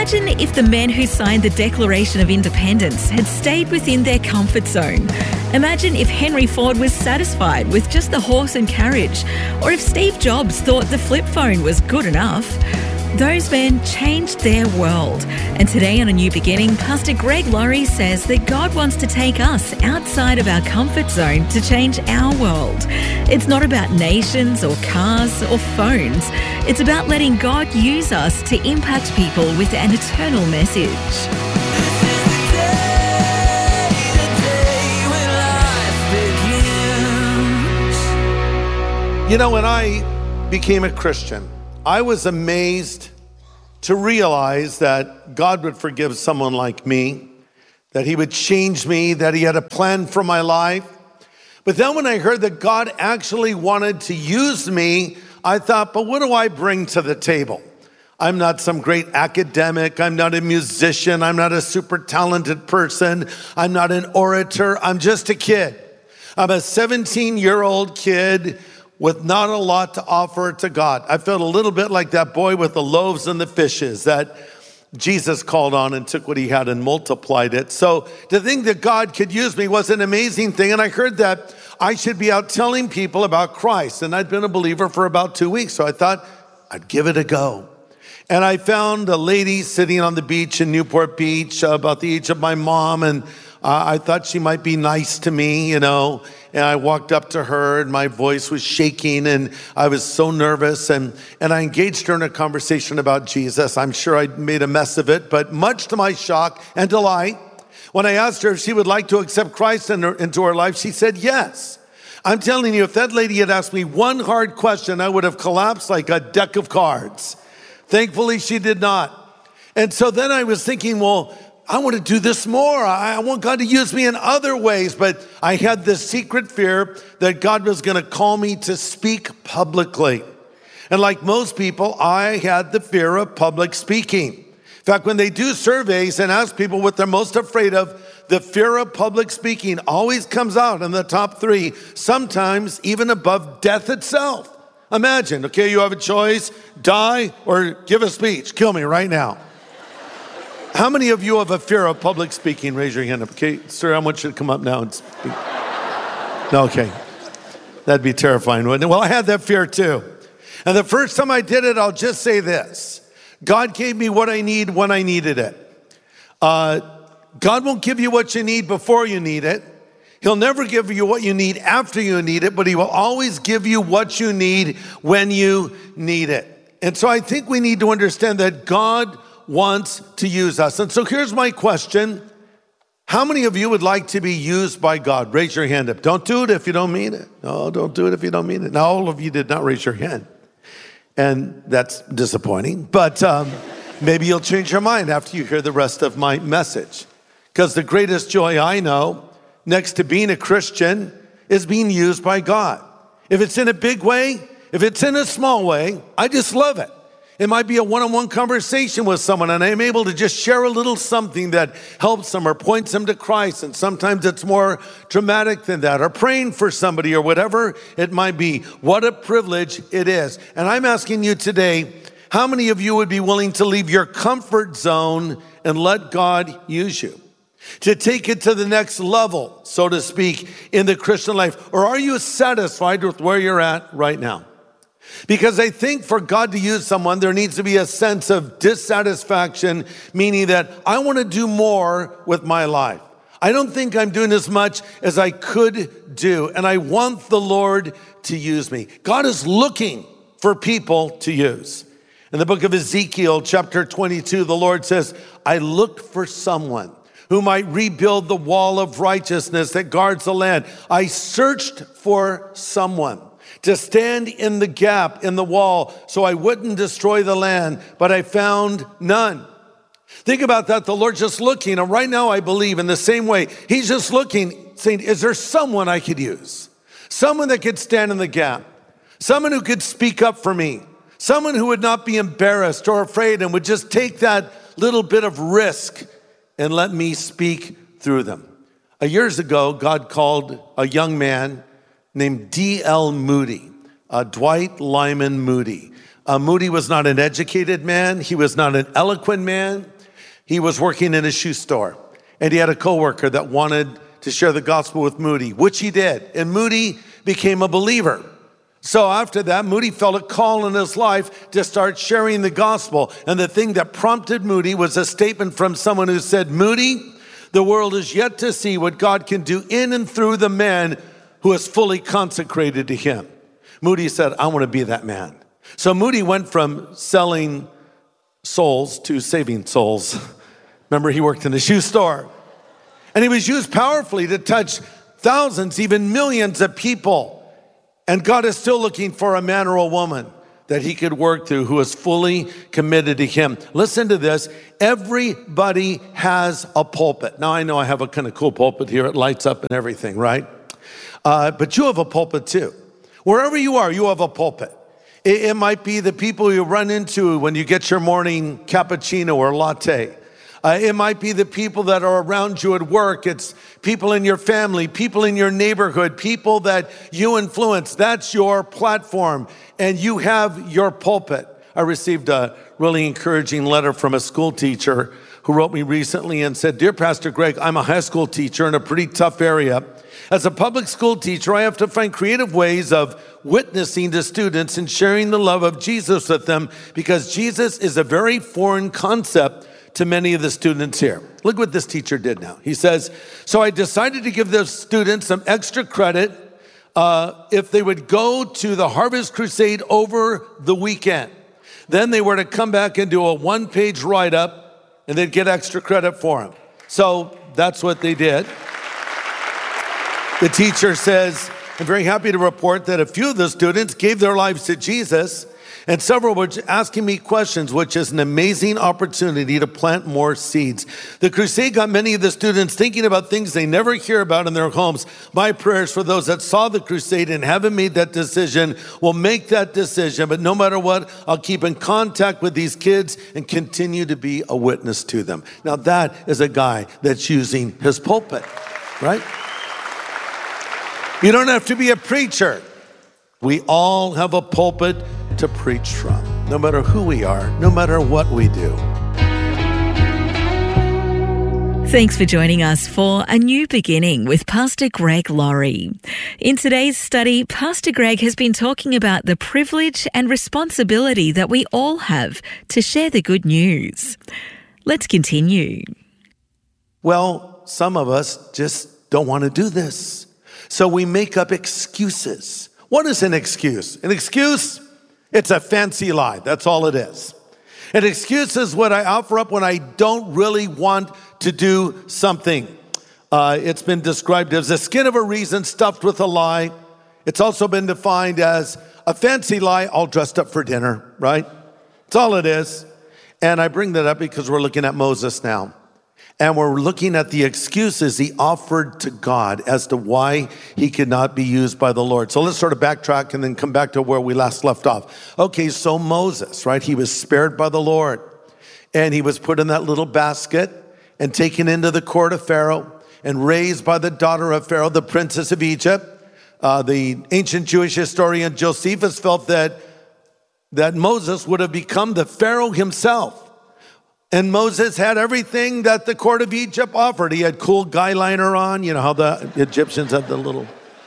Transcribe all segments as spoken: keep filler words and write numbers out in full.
Imagine if the men who signed the Declaration of Independence had stayed within their comfort zone. Imagine if Henry Ford was satisfied with just the horse and carriage, or if Steve Jobs thought the flip phone was good enough. Those men changed their world. And today on A New Beginning, Pastor Greg Laurie says that God wants to take us outside of our comfort zone to change our world. It's not about nations or cars or phones. It's about letting God use us to impact people with an eternal message. You know, when I became a Christian, I was amazed to realize that God would forgive someone like me, that he would change me, that he had a plan for my life. But then when I heard that God actually wanted to use me, I thought, but what do I bring to the table? I'm not some great academic. I'm not a musician. I'm not a super talented person. I'm not an orator. I'm just a kid. I'm a seventeen-year-old kid with not a lot to offer to God. I felt a little bit like that boy with the loaves and the fishes that Jesus called on and took what he had and multiplied it. So to think that God could use me was an amazing thing. And I heard that I should be out telling people about Christ. And I'd been a believer for about two weeks. So I thought I'd give it a go. And I found a lady sitting on the beach in Newport Beach, uh, about the age of my mom. And uh, I thought she might be nice to me, you know. And I walked up to her and my voice was shaking and I was so nervous. And, and I engaged her in a conversation about Jesus. I'm sure I made a mess of it, but much to my shock and delight, when I asked her if she would like to accept Christ in her, into her life, she said yes. I'm telling you, if that lady had asked me one hard question, I would have collapsed like a deck of cards. Thankfully, she did not. And so then I was thinking, well, I want to do this more. I want God to use me in other ways. But I had this secret fear that God was going to call me to speak publicly. And like most people, I had the fear of public speaking. In fact, when they do surveys and ask people what they're most afraid of, the fear of public speaking always comes out in the top three, sometimes even above death itself. Imagine, okay, you have a choice, die or give a speech. Kill me right now. How many of you have a fear of public speaking? Raise your hand up. Okay, sir, I want you to come up now and speak. No, okay. That'd be terrifying, wouldn't it? Well, I had that fear too. And the first time I did it, I'll just say this. God gave me what I need when I needed it. Uh, God won't give you what you need before you need it. He'll never give you what you need after you need it, but he will always give you what you need when you need it. And so I think we need to understand that God wants to use us. And so here's my question. How many of you would like to be used by God? Raise your hand up. Don't do it if you don't mean it. No, don't do it if you don't mean it. Now, all of you did not raise your hand. And that's disappointing. But um, maybe you'll change your mind after you hear the rest of my message. Because the greatest joy I know, next to being a Christian, is being used by God. If it's in a big way, if it's in a small way, I just love it. It might be a one-on-one conversation with someone and I'm able to just share a little something that helps them or points them to Christ. And sometimes it's more dramatic than that, or praying for somebody or whatever it might be. What a privilege it is. And I'm asking you today, how many of you would be willing to leave your comfort zone and let God use you? To take it to the next level, so to speak, in the Christian life? Or are you satisfied with where you're at right now? Because I think for God to use someone, there needs to be a sense of dissatisfaction, meaning that I want to do more with my life. I don't think I'm doing as much as I could do, and I want the Lord to use me. God is looking for people to use. In the book of Ezekiel, chapter twenty-two, the Lord says, I look for someone who might rebuild the wall of righteousness that guards the land. I searched for someone to stand in the gap in the wall so I wouldn't destroy the land, but I found none. Think about that. The Lord's just looking, and right now I believe in the same way. He's just looking, saying, is there someone I could use? Someone that could stand in the gap. Someone who could speak up for me. Someone who would not be embarrassed or afraid and would just take that little bit of risk and let me speak through them. Uh, years ago, God called a young man named D L Moody, uh, Dwight Lyman Moody. Uh, Moody was not an educated man. He was not an eloquent man. he was working in a shoe store, and he had a coworker that wanted to share the gospel with Moody, which he did. And Moody became a believer. So after that, Moody felt a call in his life to start sharing the gospel. And the thing that prompted Moody was a statement from someone who said, Moody, the world is yet to see what God can do in and through the man who is fully consecrated to him. Moody said, I want to be that man. So Moody went from selling souls to saving souls. Remember, he worked in a shoe store. And he was used powerfully to touch thousands, even millions of people. And God is still looking for a man or a woman that he could work through who is fully committed to him. Listen to this. Everybody has a pulpit. Now, I know I have a kind of cool pulpit here. It lights up and everything, right? Uh, but you have a pulpit too. Wherever you are, you have a pulpit. It, it might be the people you run into when you get your morning cappuccino or latte. Uh, it might be the people that are around you at work. It's people in your family, people in your neighborhood, people that you influence. That's your platform, and you have your pulpit. I received a really encouraging letter from a school teacher who wrote me recently and said, Dear Pastor Greg, I'm a high school teacher in a pretty tough area. As a public school teacher, I have to find creative ways of witnessing to students and sharing the love of Jesus with them because Jesus is a very foreign concept to many of the students here. Look what this teacher did now. He says, so I decided to give the students some extra credit uh, if they would go to the Harvest Crusade over the weekend. Then they were to come back and do a one-page write-up, and they'd get extra credit for them. So that's what they did. The teacher says, I'm very happy to report that a few of the students gave their lives to Jesus, and several were asking me questions, which is an amazing opportunity to plant more seeds. The crusade got many of the students thinking about things they never hear about in their homes. My prayers for those that saw the crusade and haven't made that decision will make that decision. But no matter what, I'll keep in contact with these kids and continue to be a witness to them. Now that is a guy that's using his pulpit, right? You don't have to be a preacher. We all have a pulpit to preach from, no matter who we are, no matter what we do. Thanks for joining us for A New Beginning with Pastor Greg Laurie. In today's study, Pastor Greg has been talking about the privilege and responsibility that we all have to share the good news. Let's continue. Well, some of us just don't want to do this. So we make up excuses. What is an excuse? An excuse, it's a fancy lie. That's all it is. An excuse is what I offer up when I don't really want to do something. Uh, it's been described as the skin of a reason stuffed with a lie. It's also been defined as a fancy lie all dressed up for dinner, right? That's all it is. And I bring that up because we're looking at Moses now. And we're looking at the excuses he offered to God as to why he could not be used by the Lord. So let's sort of backtrack and then come back to where we last left off. Okay, so Moses, right? He was spared by the Lord. And he was put in that little basket and taken into the court of Pharaoh and raised by the daughter of Pharaoh, the princess of Egypt. Uh, the ancient Jewish historian Josephus felt that, that Moses would have become the Pharaoh himself. And Moses had everything that the court of Egypt offered. He had cool guy liner on. You know how the Egyptians had the little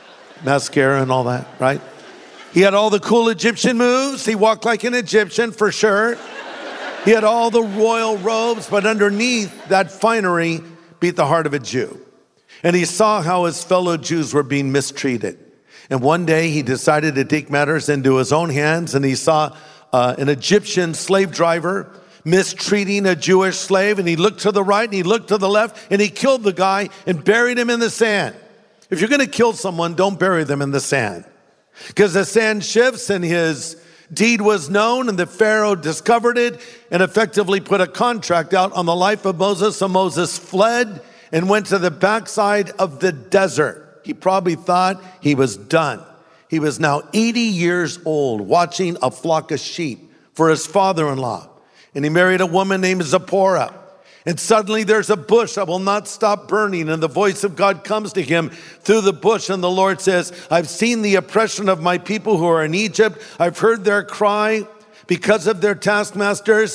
mascara and all that, right? He had all the cool Egyptian moves. He walked like an Egyptian for sure. He had all the royal robes, but underneath that finery beat the heart of a Jew. And he saw how his fellow Jews were being mistreated. And one day he decided to take matters into his own hands, and he saw uh, an Egyptian slave driver mistreating a Jewish slave, and he looked to the right and he looked to the left and he killed the guy and buried him in the sand. If you're going to kill someone, don't bury them in the sand, because the sand shifts and his deed was known, and the Pharaoh discovered it and effectively put a contract out on the life of Moses. So Moses fled and went to the backside of the desert. He probably thought he was done. He was now eighty years old, watching a flock of sheep for his father-in-law. And he married a woman named Zipporah. And suddenly there's a bush that will not stop burning. And the voice of God comes to him through the bush. And the Lord says, I've seen the oppression of my people who are in Egypt. I've heard their cry because of their taskmasters.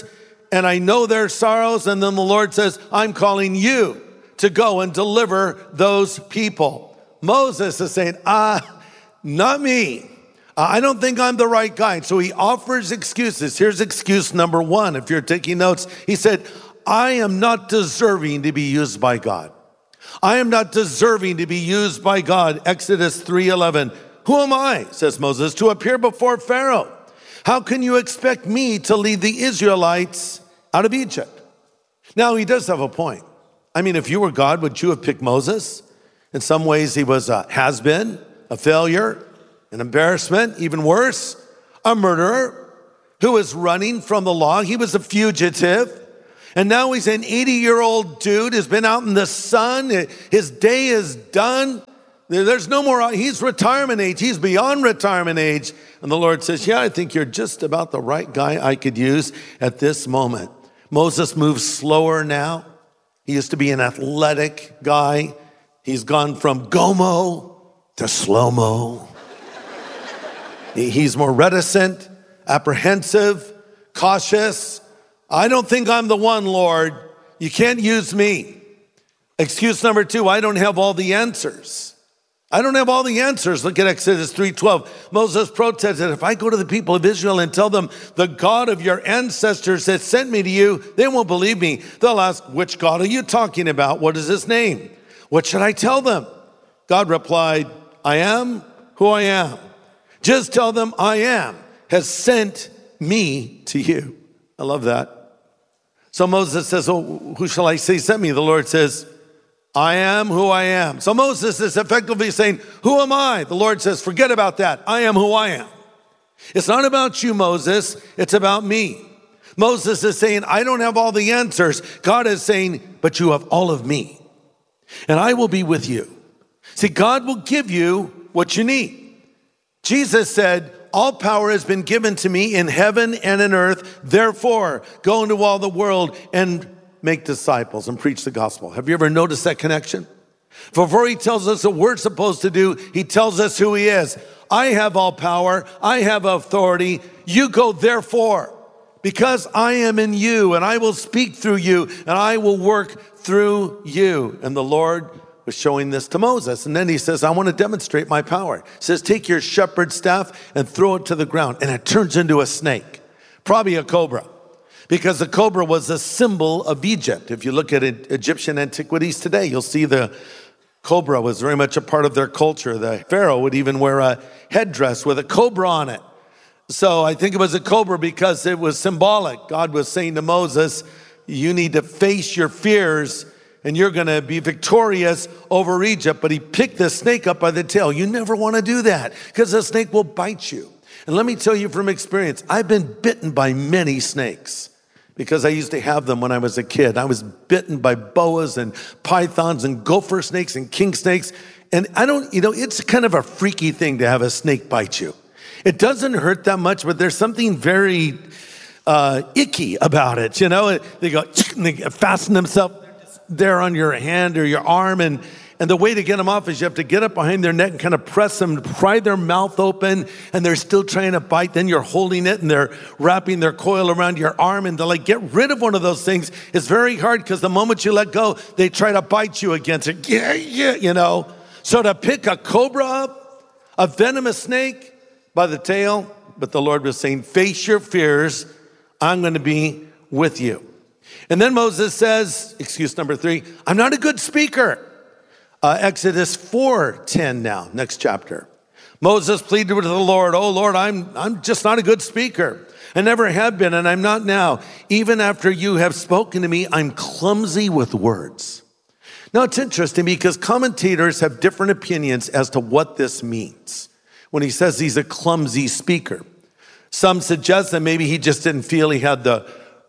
and I know their sorrows. And then the Lord says, I'm calling you to go and deliver those people. Moses is saying, ah, not me. I don't think I'm the right guy. So he offers excuses. Here's excuse number one. If you're taking notes, he said, I am not deserving to be used by God. I am not deserving to be used by God. Exodus three eleven. Who am I, says Moses, to appear before Pharaoh? How can you expect me to lead the Israelites out of Egypt? Now, he does have a point. I mean, if you were God, would you have picked Moses? In some ways, he was a has-been, a failure, an embarrassment, even worse, a murderer who was running from the law. He was a fugitive. And now he's an eighty-year-old dude who's been out in the sun. His day is done. There's no more, he's retirement age. He's beyond retirement age. And the Lord says, yeah, I think you're just about the right guy I could use at this moment. Moses moves slower now. He used to be an athletic guy. He's gone from Gomo to slow-mo. He's more reticent, apprehensive, cautious. I don't think I'm the one, Lord. You can't use me. Excuse number two, I don't have all the answers. I don't have all the answers. Look at Exodus three twelve. Moses protested, if I go to the people of Israel and tell them the God of your ancestors has sent me to you, they won't believe me. They'll ask, which God are you talking about? What is his name? What should I tell them? God replied, I am who I am. Just tell them I am has sent me to you. I love that. So Moses says, oh, who shall I say sent me? The Lord says, I am who I am. So Moses is effectively saying, who am I? The Lord says, forget about that. I am who I am. It's not about you, Moses. It's about me. Moses is saying, I don't have all the answers. God is saying, but you have all of me. And I will be with you. See, God will give you what you need. Jesus said, all power has been given to me in heaven and in earth. Therefore, go into all the world and make disciples and preach the gospel. Have you ever noticed that connection? Before he tells us what we're supposed to do, he tells us who he is. I have all power. I have authority. You go therefore, because I am in you and I will speak through you and I will work through you. And the Lord was showing this to Moses. And then he says, I want to demonstrate my power. He says, take your shepherd's staff and throw it to the ground. And it turns into a snake, probably a cobra. Because the cobra was a symbol of Egypt. If you look at Egyptian antiquities today, you'll see the cobra was very much a part of their culture. The Pharaoh would even wear a headdress with a cobra on it. So I think it was a cobra because it was symbolic. God was saying to Moses, you need to face your fears and you're going to be victorious over Egypt. But he picked the snake up by the tail. You never want to do that because the snake will bite you. And let me tell you from experience, I've been bitten by many snakes. Because I used to have them when I was a kid. I was bitten by boas and pythons and gopher snakes and king snakes. And I don't, you know, it's kind of a freaky thing to have a snake bite you. It doesn't hurt that much, but there's something very uh, icky about it. You know, they go, and they fasten themselves there on your hand or your arm. And, and the way to get them off is you have to get up behind their neck and kind of press them, pry their mouth open, and they're still trying to bite. Then you're holding it and they're wrapping their coil around your arm. And to like get rid of one of those things is very hard because the moment you let go, they try to bite you against it. Yeah, yeah, you know. So to pick a cobra up, a venomous snake by the tail, but the Lord was saying, face your fears. I'm going to be with you. And then Moses says, excuse number three, I'm not a good speaker. Uh, Exodus four ten now, next chapter. Moses pleaded with the Lord, oh Lord, I'm, I'm just not a good speaker. I never have been and I'm not now. Even after you have spoken to me, I'm clumsy with words. Now it's interesting because commentators have different opinions as to what this means. When he says he's a clumsy speaker. Some suggest that maybe he just didn't feel he had the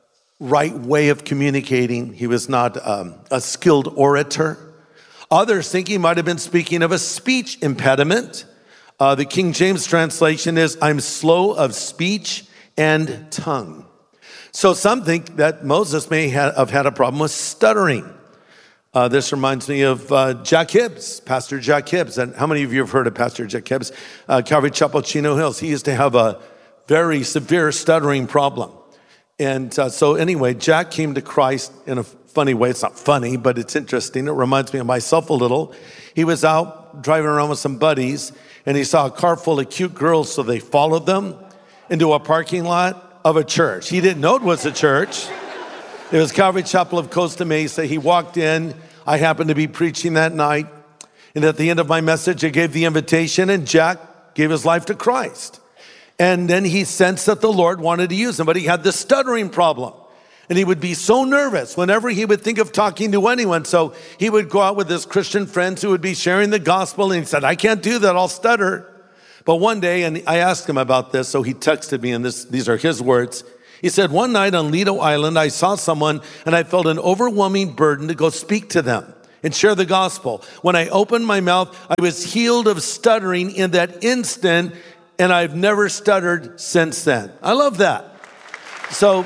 right way of communicating. He was not um, a skilled orator. Others think he might have been speaking of a speech impediment. Uh, the King James translation is, I'm slow of speech and tongue. So some think that Moses may have had a problem with stuttering. Uh, this reminds me of uh, Jack Hibbs, Pastor Jack Hibbs. And how many of you have heard of Pastor Jack Hibbs? Uh, Calvary Chapel, Chino Hills. He used to have a very severe stuttering problem. And uh, so anyway, Jack came to Christ in a funny way. It's not funny, but it's interesting. It reminds me of myself a little. He was out driving around with some buddies, and he saw a car full of cute girls, so they followed them into a parking lot of a church. He didn't know it was a church. It was Calvary Chapel of Costa Mesa. He walked in. I happened to be preaching that night. And at the end of my message, I gave the invitation, and Jack gave his life to Christ. And then he sensed that the Lord wanted to use him, but he had this stuttering problem. And he would be so nervous whenever he would think of talking to anyone. So he would go out with his Christian friends who would be sharing the gospel. And he said, I can't do that, I'll stutter. But one day, and I asked him about this, so he texted me, and this, these are his words. He said, one night on Lido Island, I saw someone, and I felt an overwhelming burden to go speak to them and share the gospel. When I opened my mouth, I was healed of stuttering in that instant, and I've never stuttered since then. I love that. So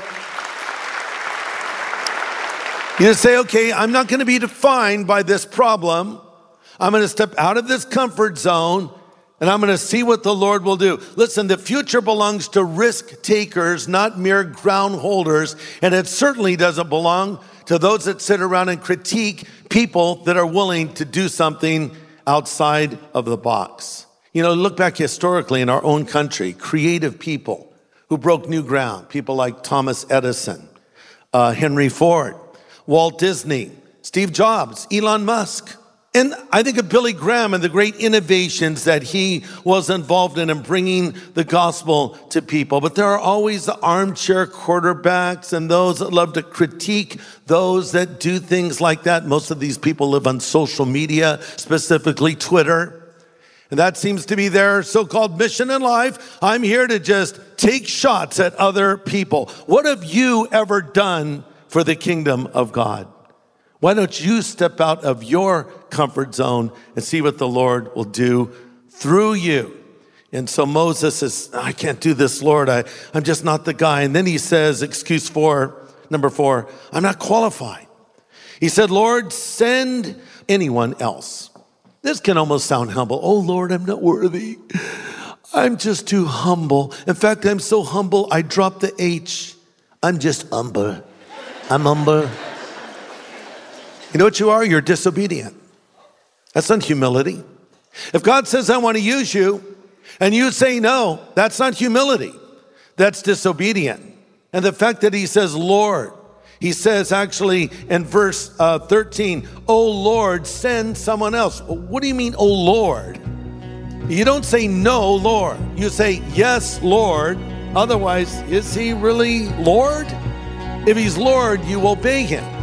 you say, okay, I'm not going to be defined by this problem. I'm going to step out of this comfort zone, and I'm going to see what the Lord will do. Listen, the future belongs to risk takers, not mere ground holders. And it certainly doesn't belong to those that sit around and critique people that are willing to do something outside of the box. You know, look back historically in our own country, creative people who broke new ground. People like Thomas Edison, uh, Henry Ford, Walt Disney, Steve Jobs, Elon Musk. And I think of Billy Graham and the great innovations that he was involved in and bringing the gospel to people. But there are always the armchair quarterbacks and those that love to critique those that do things like that. Most of these people live on social media, specifically Twitter. And that seems to be their so-called mission in life. I'm here to just take shots at other people. What have you ever done for the kingdom of God? Why don't you step out of your comfort zone and see what the Lord will do through you? And so Moses says, I can't do this, Lord. I, I'm just not the guy. And then he says, excuse four, number four, I'm not qualified. He said, Lord, send anyone else. This can almost sound humble. Oh, Lord, I'm not worthy. I'm just too humble. In fact, I'm so humble, I dropped the H. I'm just humble. I'm humble. You know what you are? You're disobedient. That's not humility. If God says, I want to use you, and you say no, that's not humility. That's disobedient. And the fact that he says, Lord, he says actually in verse uh, thirteen, oh Lord, send someone else. What do you mean, oh Lord? You don't say no, Lord. You say, yes, Lord. Otherwise, is he really Lord? If he's Lord, you obey him.